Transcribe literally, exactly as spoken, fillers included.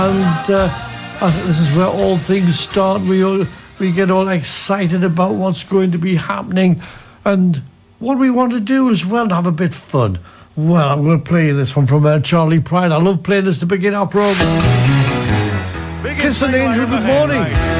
And uh, I think this is where all things start. We all, we get all excited about what's going to be happening, and what we want to do as well, to have a bit of fun. Well, I'm going to play this one from uh, Charley Pride. I love playing this to begin our program. Kiss an Angel, good morning.